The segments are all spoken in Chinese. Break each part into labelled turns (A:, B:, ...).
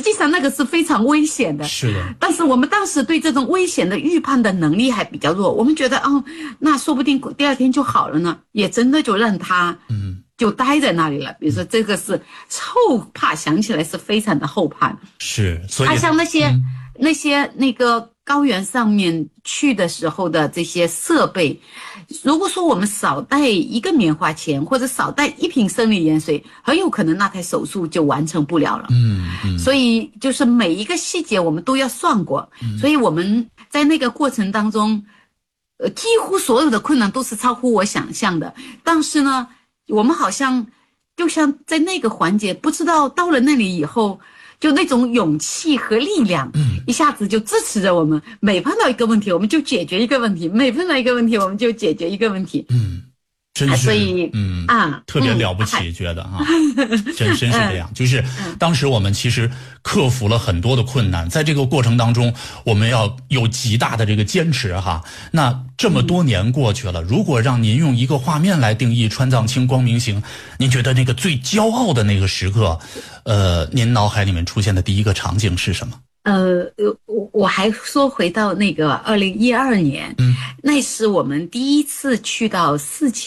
A: 际上那个是非常危险的。
B: 是的。
A: 但是我们当时对这种危险的预判的能力还比较弱，我们觉得那说不定第二天就好了呢，也真的就让他就待在那里了。比如说这个是后怕，想起来是非常的后怕。
B: 是，所以
A: 它像那些那个高原上面去的时候的这些设备，如果说我们少带一个棉花钳或者少带一瓶生理盐水，很有可能那台手术就完成不了了。所以就是每一个细节我们都要算过。所以我们在那个过程当中，几乎所有的困难都是超乎我想象的。但是呢，我们好像就像在那个环节，不知道到了那里以后，就那种勇气和力量，一下子就支持着我们。每碰到一个问题，我们就解决一个问题；每碰到一个问题，我们就解决一个问题。
B: 真是，
A: 所以
B: 特别了不起，觉得真是这样。就是当时我们其实克服了很多的困难，在这个过程当中，我们要有极大的这个坚持那这么多年过去了，如果让您用一个画面来定义川藏青光明行，您觉得那个最骄傲的那个时刻，您脑海里面出现的第一个场景是什么？
A: 我还说回到那个2012年，那是我们第一次去到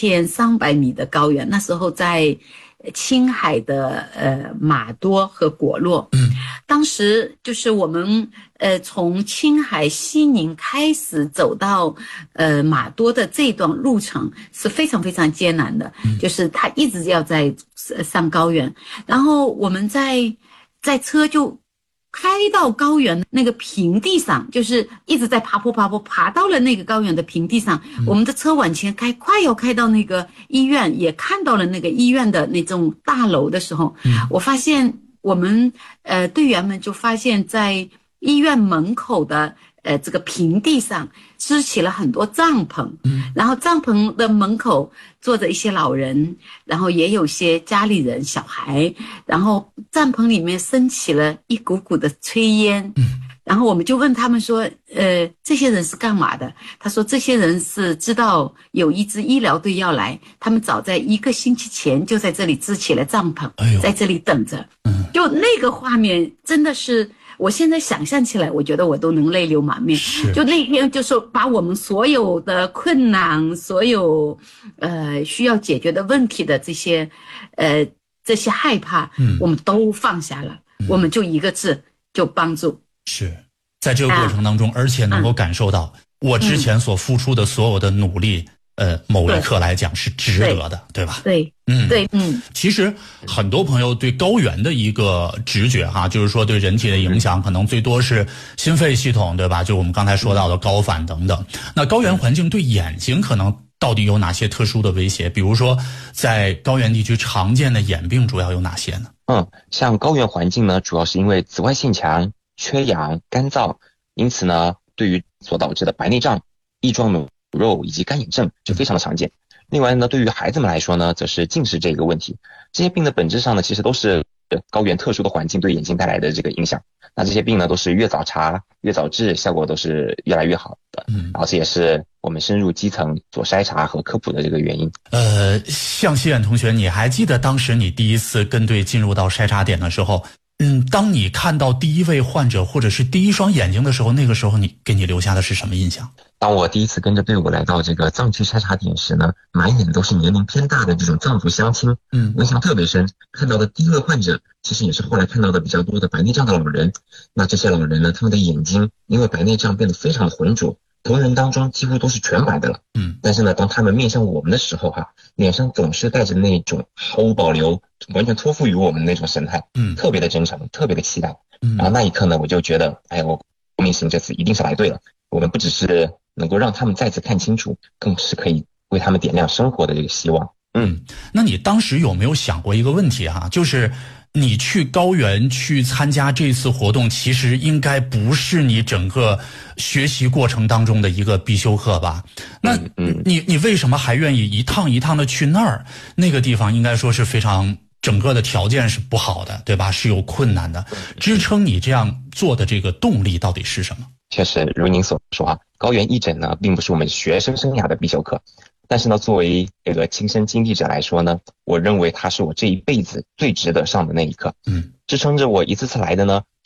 A: 4300米的高原，那时候在青海的玛多和果洛。当时就是我们从青海西宁开始走到玛多的这段路程是非常非常艰难的，就是他一直要在上高原，然后我们在车就开到高原那个平地上，就是一直在爬坡，爬到了那个高原的平地上，我们的车往前开，快要开到那个医院，也看到了那个医院的那种大楼的时候，我发现我们队员们就发现在医院门口的这个平地上支起了很多帐篷，然后帐篷的门口坐着一些老人，然后也有些家里人小孩，然后帐篷里面升起了一股股的炊烟，然后我们就问他们说这些人是干嘛的？他说这些人是知道有一支医疗队要来，他们早在1个星期前就在这里支起了帐篷，在这里等着。就那个画面真的是我现在想象起来，我觉得我都能泪流满面。就那天就是把我们所有的困难，所有需要解决的问题的这些害怕，我们都放下了，我们就一个字，就帮助。
B: 是在这个过程当中，而且能够感受到我之前所付出的所有的努力，某一刻来讲是值得的，对吧？
A: 对，
B: 其实很多朋友对高原的一个直觉就是说对人体的影响可能最多是心肺系统，对吧？就我们刚才说到的高反等等。那高原环境对眼睛可能到底有哪些特殊的威胁？比如说在高原地区常见的眼病主要有哪些呢？
C: 像高原环境呢，主要是因为紫外线强、缺氧、干燥，因此呢，对于所导致的白内障、翼状裸肉以及干眼症就非常的常见。另外呢，对于孩子们来说呢，则是近视这个问题。这些病的本质上呢，其实都是高原特殊的环境对眼睛带来的这个影响。那这些病呢，都是越早查越早治，效果都是越来越好的。然后这也是我们深入基层做筛查和科普的这个原因。
B: 向希远同学，你还记得当时你第一次跟队进入到筛查点的时候，当你看到第一位患者或者是第一双眼睛的时候，那个时候给你留下的是什么印象？
C: 当我第一次跟着队伍来到这个藏区筛查点时呢，满眼都是年龄偏大的这种藏族乡亲，印象特别深。看到的第一位患者其实也是后来看到的比较多的白内障的老人。那这些老人呢，他们的眼睛因为白内障变得非常的浑浊，同人当中几乎都是全白的了。但是呢，当他们面向我们的时候脸上总是带着那种毫无保留，完全托付于我们的那种神态，特别的真诚，特别的期待。然后那一刻呢，我就觉得，我光明行这次一定是来对了。我们不只是能够让他们再次看清楚，更是可以为他们点亮生活的这个希望。
B: 那你当时有没有想过一个问题就是你去高原去参加这次活动，其实应该不是你整个学习过程当中的一个必修课吧？那你为什么还愿意一趟一趟的去那儿？那个地方应该说是非常整个的条件是不好的，对吧？是有困难的。支撑你这样做的这个动力到底是什么？
C: 确实如您所说高原义诊呢并不是我们学生生涯的必修课，但是呢，作为这个亲身经历者来说呢，我认为它是我这一辈子最值得上的那一课。支撑着我一次次来的呢